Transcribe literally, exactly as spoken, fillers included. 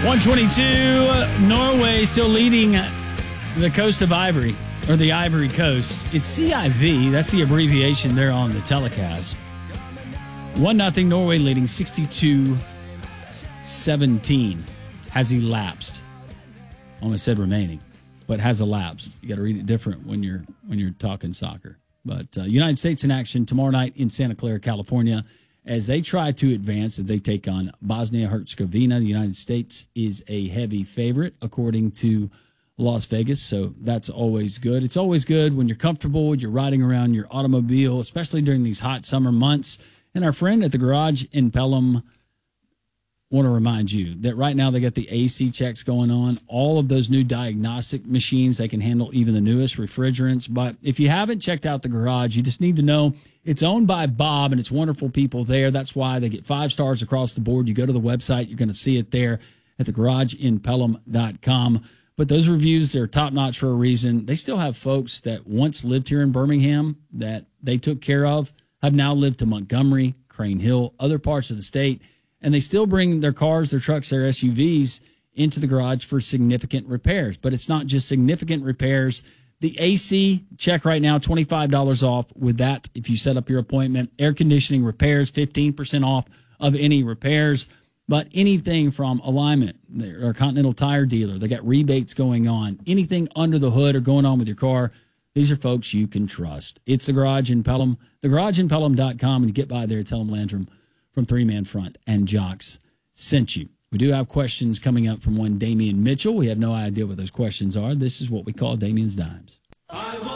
one twenty-two, Norway still leading the coast of Ivory, or the Ivory Coast. It's C I V. That's the abbreviation there on the telecast. one nothing, Norway leading sixty-two seventeen. Has elapsed. Almost said remaining, but has elapsed. You got to read it different when you're when you're talking soccer. But uh, United States in action tomorrow night in Santa Clara, California, as they try to advance, as they take on Bosnia-Herzegovina. The United States is a heavy favorite, according to Las Vegas, so that's always good. It's always good when you're comfortable, when you're riding around your automobile, especially during these hot summer months. And our friend at the garage in Pelham, want to remind you that right now they got the A C checks going on. All of those new diagnostic machines, they can handle even the newest refrigerants. But if you haven't checked out the garage, you just need to know it's owned by Bob, and it's wonderful people there. That's why they get five stars across the board. You go to the website, you're going to see it there at the garage in pelham dot com. But those reviews, they're top-notch for a reason. They still have folks that once lived here in Birmingham that they took care of, have now lived to Montgomery, Crane Hill, other parts of the state, and they still bring their cars, their trucks, their S U Vs into the garage for significant repairs. But it's not just significant repairs. The A C check right now, twenty-five dollars off with that if you set up your appointment. Air conditioning repairs, fifteen percent off of any repairs. But anything from alignment, they're a Continental Tire dealer. They got rebates going on. Anything under the hood or going on with your car, these are folks you can trust. It's the Garage in Pelham, the garage in pelham dot com, and you get by there, tell them Landrum from Three Man Front and Jocks sent you. We do have questions coming up from one Damian Mitchell. We have no idea what those questions are. This is what we call Damian's Dimes.